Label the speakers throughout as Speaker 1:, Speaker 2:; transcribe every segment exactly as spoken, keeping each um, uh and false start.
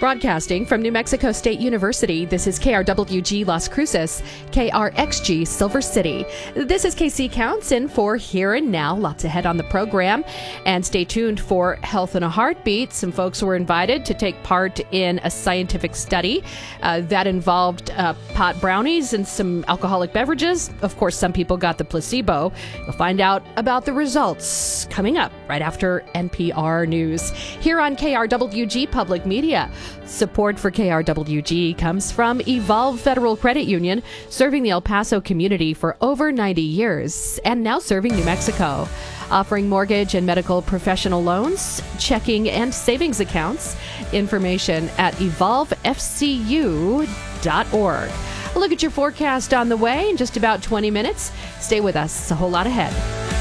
Speaker 1: Broadcasting from New Mexico State University, this is K R W G Las Cruces, K R X G Silver City. This is K C Counts in for Here and Now. Lots ahead on the program. And stay tuned for Health in a Heartbeat. Some folks were invited to take part in a scientific study uh, that involved uh, pot brownies and some alcoholic beverages. Of course, some people got the placebo. You'll find out about the results coming up right after N P R News. Here on K R W G Public Media. Support for K R W G comes from Evolve Federal Credit Union, serving the El Paso community for over ninety years and now serving New Mexico. Offering mortgage and medical professional loans, checking and savings accounts. Information at evolve f c u dot org. A look at your forecast on the way in just about twenty minutes. Stay with us. A whole lot ahead.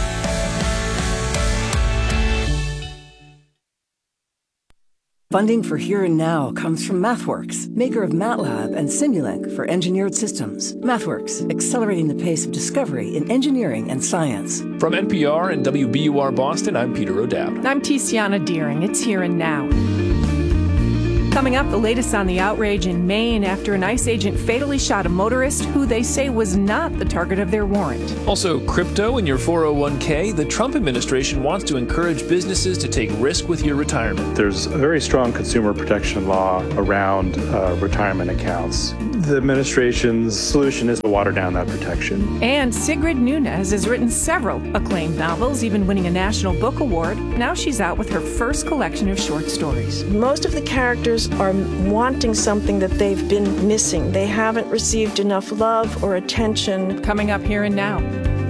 Speaker 2: Funding for Here and Now comes from MathWorks, maker of MATLAB and Simulink for engineered systems. MathWorks, accelerating the pace of discovery in engineering and science.
Speaker 3: From N P R and W B U R Boston, I'm Peter O'Dowd.
Speaker 4: And I'm Tiziana Deering. It's Here and Now. Coming up, the latest on the outrage in Maine after an ICE agent fatally shot a motorist who they say was not the target of their warrant.
Speaker 3: Also, crypto in your four oh one k. The Trump administration wants to encourage businesses to take risk with your retirement.
Speaker 5: There's a very strong consumer protection law around uh, retirement accounts. The administration's solution is to water down that protection.
Speaker 4: And Sigrid Nunez has written several acclaimed novels, even winning a National Book Award. Now she's out with her first collection of short stories.
Speaker 6: Most of the characters are wanting something that they've been missing. They haven't received enough love or attention.
Speaker 4: Coming up Here and Now.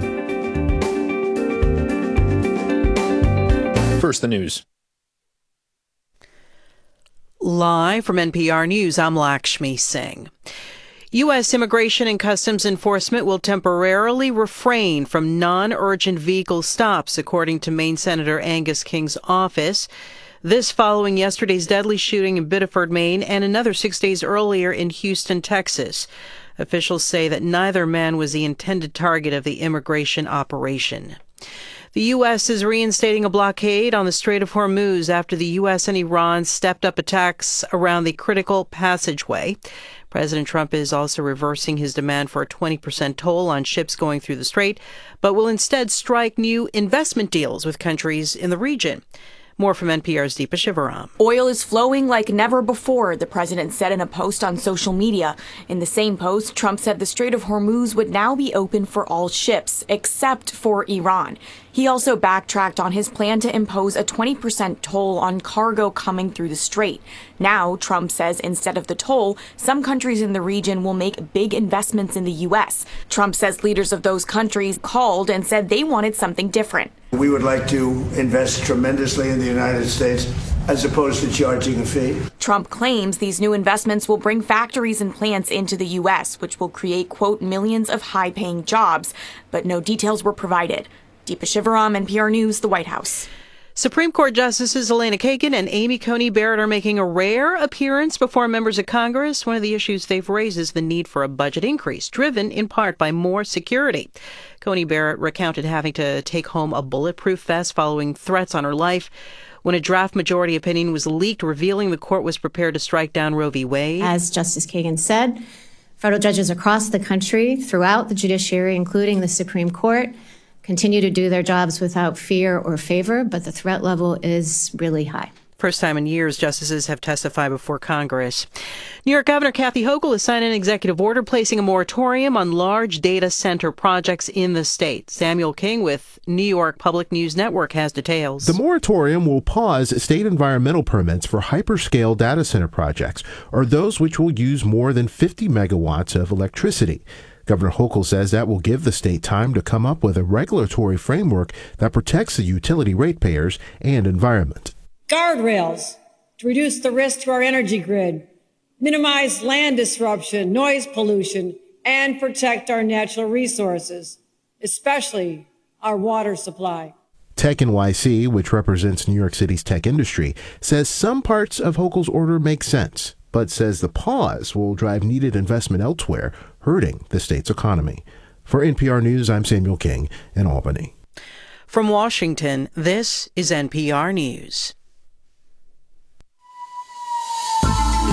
Speaker 3: First, the news.
Speaker 7: Live from N P R News, I'm Lakshmi Singh. U S Immigration and Customs Enforcement will temporarily refrain from non-urgent vehicle stops, according to Maine Senator Angus King's office. This following yesterday's deadly shooting in Biddeford, Maine, and another six days earlier in Houston, Texas. Officials say that neither man was the intended target of the immigration operation. The U S is reinstating a blockade on the Strait of Hormuz after the U S and Iran stepped up attacks around the critical passageway. President Trump is also reversing his demand for a twenty percent toll on ships going through the strait, but will instead strike new investment deals with countries in the region. More from N P R's Deepa Shivaram.
Speaker 8: Oil is flowing like never before, the president said in a post on social media. In the same post, Trump said the Strait of Hormuz would now be open for all ships, except for Iran. He also backtracked on his plan to impose a twenty percent toll on cargo coming through the strait. Now, Trump says instead of the toll, some countries in the region will make big investments in the U S. Trump says leaders of those countries called and said they wanted something different.
Speaker 9: We would like to invest tremendously in the United States as opposed to charging a fee.
Speaker 8: Trump claims these new investments will bring factories and plants into the U S, which will create, quote, millions of high-paying jobs, but no details were provided. Deepa Shivaram, N P R News, the White House.
Speaker 7: Supreme Court Justices Elena Kagan and Amy Coney Barrett are making a rare appearance before members of Congress. One of the issues they've raised is the need for a budget increase, driven in part by more security. Coney Barrett recounted having to take home a bulletproof vest following threats on her life when a draft majority opinion was leaked revealing the court was prepared to strike down Roe v. Wade.
Speaker 10: As Justice Kagan said, federal judges across the country, throughout the judiciary, including the Supreme Court, continue to do their jobs without fear or favor, but the threat level is really high.
Speaker 7: First time in years, justices have testified before Congress. New York Governor Kathy Hochul has signed an executive order placing a moratorium on large data center projects in the state. Samuel King with New York Public News Network has details.
Speaker 11: The moratorium will pause state environmental permits for hyperscale data center projects, or those which will use more than fifty megawatts of electricity. Governor Hochul says that will give the state time to come up with a regulatory framework that protects the utility ratepayers and environment.
Speaker 12: Guardrails to reduce the risk to our energy grid, minimize land disruption, noise pollution, and protect our natural resources, especially our water supply.
Speaker 11: Tech N Y C, which represents New York City's tech industry, says some parts of Hochul's order make sense, but says the pause will drive needed investment elsewhere, hurting the state's economy. For N P R News, I'm Samuel King in Albany.
Speaker 7: From Washington, this is N P R News.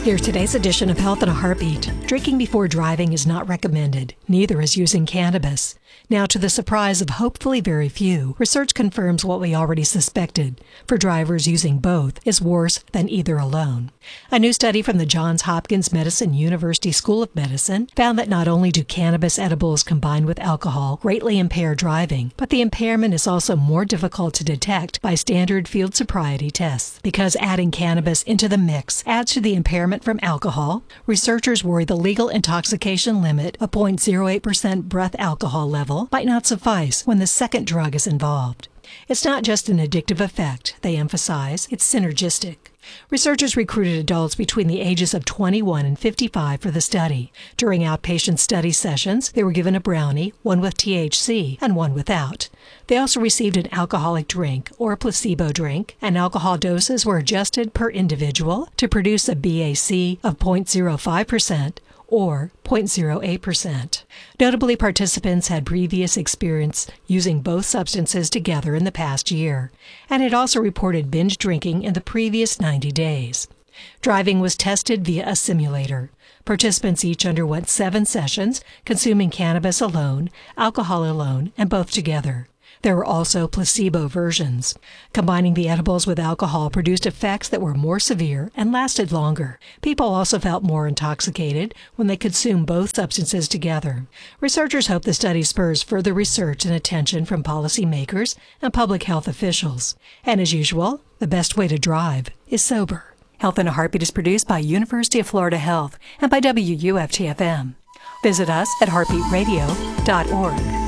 Speaker 13: Here's today's edition of Health in a Heartbeat. Drinking before driving is not recommended. Neither is using cannabis. Now, to the surprise of hopefully very few, research confirms what we already suspected. For drivers, using both is worse than either alone. A new study from the Johns Hopkins Medicine University School of Medicine found that not only do cannabis edibles combined with alcohol greatly impair driving, but the impairment is also more difficult to detect by standard field sobriety tests. Because adding cannabis into the mix adds to the impairment from alcohol, researchers worry the legal intoxication limit of zero point zero eight percent breath alcohol level might not suffice when the second drug is involved. It's not just an addictive effect, they emphasize, it's synergistic. Researchers recruited adults between the ages of twenty-one and fifty-five for the study. During outpatient study sessions, they were given a brownie, one with T H C and one without. They also received an alcoholic drink or a placebo drink, and alcohol doses were adjusted per individual to produce a B A C of zero point zero five percent or zero point zero eight percent. Notably, participants had previous experience using both substances together in the past year, and had also reported binge drinking in the previous ninety days. Driving was tested via a simulator. Participants each underwent seven sessions, consuming cannabis alone, alcohol alone, and both together. There were also placebo versions. Combining the edibles with alcohol produced effects that were more severe and lasted longer. People also felt more intoxicated when they consumed both substances together. Researchers hope the study spurs further research and attention from policymakers and public health officials. And as usual, the best way to drive is sober. Health in a Heartbeat is produced by University of Florida Health and by W U F T F M. Visit us at heartbeat radio dot org.